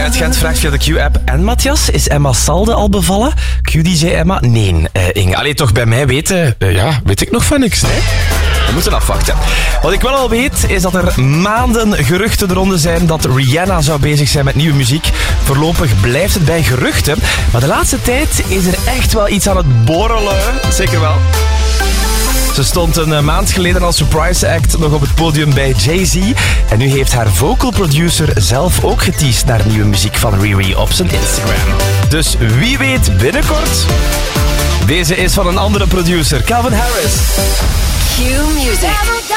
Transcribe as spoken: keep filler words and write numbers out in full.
uit Gent vraagt via de Q-app. En Matthias, is Emma Salde al bevallen? Q-D J Emma? Nee, uh, Inge. Allee, toch bij mij weten... Uh, ja, weet ik nog van niks, nee? We moeten afwachten. Wat ik wel al weet, is dat er maanden geruchten de ronde zijn dat Rihanna zou bezig zijn met nieuwe muziek. Voorlopig blijft het bij geruchten. Maar de laatste tijd is er echt wel iets aan het borrelen. Zeker wel. Ze stond een maand geleden als surprise act nog op het podium bij Jay-Z. En nu heeft haar vocal producer zelf ook geteased naar nieuwe muziek van Riri op zijn Instagram. Dus wie weet binnenkort... Deze is van een andere producer, Calvin Harris. Q Music.